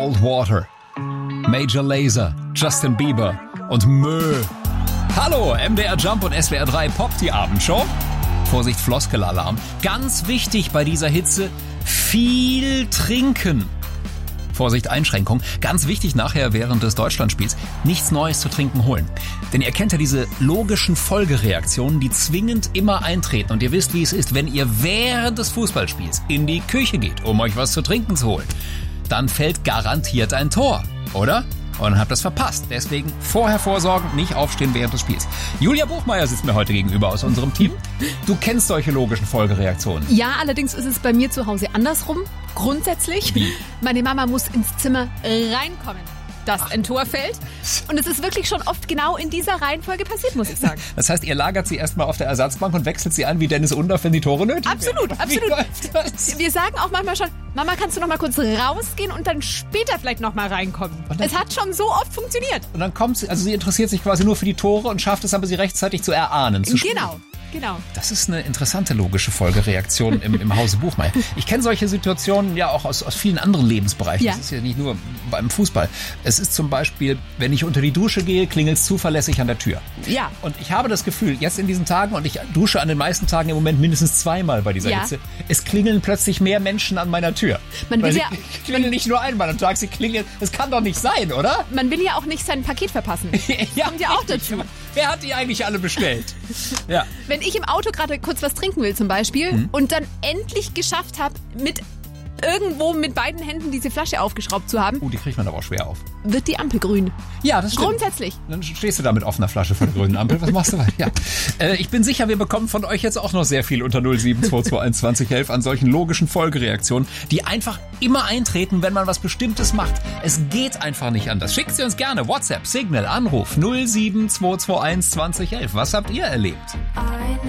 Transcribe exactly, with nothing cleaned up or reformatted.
Cold Water, Major Lazer, Justin Bieber und Mö. Hallo, M D R Jump und S W R drei Pop, die Abendshow. Vorsicht, Floskelalarm. Ganz wichtig bei dieser Hitze, viel trinken. Vorsicht, Einschränkung. Ganz wichtig nachher während des Deutschlandspiels, nichts Neues zu trinken holen. Denn ihr kennt ja diese logischen Folgereaktionen, die zwingend immer eintreten. Und ihr wisst, wie es ist, wenn ihr während des Fußballspiels in die Küche geht, um euch was zu trinken zu holen. Dann fällt garantiert ein Tor, oder? Und habt das verpasst. Deswegen vorher vorsorgen, nicht aufstehen während des Spiels. Julia Buchmeier sitzt mir heute gegenüber aus unserem Team. Du kennst solche logischen Folgereaktionen. Ja, allerdings ist es bei mir zu Hause andersrum. Grundsätzlich. Wie? Meine Mama muss ins Zimmer reinkommen, dass ein Tor fällt. Und es ist wirklich schon oft genau in dieser Reihenfolge passiert, muss ich sagen. Das heißt, ihr lagert sie erstmal auf der Ersatzbank und wechselt sie an wie Dennis Undaff, wenn die Tore nötig Absolut, werden. absolut. Wie läuft das? Wir sagen auch manchmal schon, Mama, kannst du noch mal kurz rausgehen und dann später vielleicht noch mal reinkommen. Es hat schon so oft funktioniert. Und dann kommt sie, also sie interessiert sich quasi nur für die Tore und schafft es aber, sie rechtzeitig zu erahnen. Zu Genau. Genau. Das ist eine interessante logische Folgereaktion im, im Hause Buchmeier. Ich kenne solche Situationen ja auch aus, aus vielen anderen Lebensbereichen. Ja. Das ist ja nicht nur beim Fußball. Es ist zum Beispiel, wenn ich unter die Dusche gehe, klingelt es zuverlässig an der Tür. Ja. Und ich habe das Gefühl, jetzt in diesen Tagen, und ich dusche an den meisten Tagen im Moment mindestens zweimal bei dieser Ja. Hitze, es klingeln plötzlich mehr Menschen an meiner Tür. Man will Weil sie ja- klingeln nicht nur einmal am Tag, sie klingeln, das kann doch nicht sein, oder? Man will ja auch nicht sein Paket verpassen. Ja, Kommt ja auch richtig. dazu. Wer hat die eigentlich alle bestellt? Ja. Wenn ich im Auto gerade kurz was trinken will zum Beispiel Hm. und dann endlich geschafft habe, mit irgendwo mit beiden Händen diese Flasche aufgeschraubt zu haben, Uh, die kriegt man aber auch schwer auf. wird die Ampel grün. Ja, das stimmt. Grundsätzlich. Dann stehst du da mit offener Flasche vor der grünen Ampel. Was machst du da? Ja. Äh, ich bin sicher, wir bekommen von euch jetzt auch noch sehr viel unter null sieben zwei zwei eins zwanzig elf an solchen logischen Folgereaktionen, die einfach immer eintreten, wenn man was Bestimmtes macht. Es geht einfach nicht anders. Schickt sie uns gerne. WhatsApp, Signal, Anruf null sieben zwei zwei eins zwanzig elf. Was habt ihr erlebt?